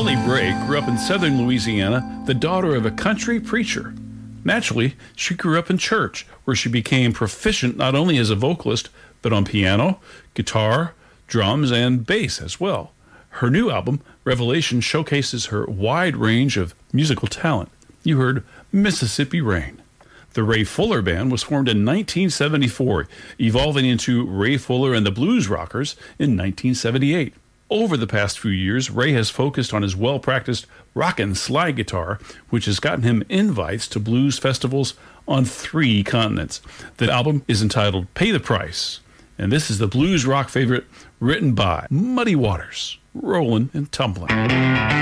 Molly Bray grew up in southern Louisiana, the daughter of a country preacher. Naturally, she grew up in church, where she became proficient not only as a vocalist, but on piano, guitar, drums, and bass as well. Her new album, Revelation, showcases her wide range of musical talent. You heard Mississippi Rain. The Ray Fuller Band was formed in 1974, evolving into Ray Fuller and the Blues Rockers in 1978. Over the past few years, Ray has focused on his well-practiced rockin' slide guitar, which has gotten him invites to blues festivals on 3 continents. The album is entitled Pay the Price, and this is the blues rock favorite written by Muddy Waters, Rollin' and Tumblin'.